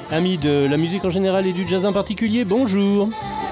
Amis de la musique en général et du jazz en particulier, bonjour.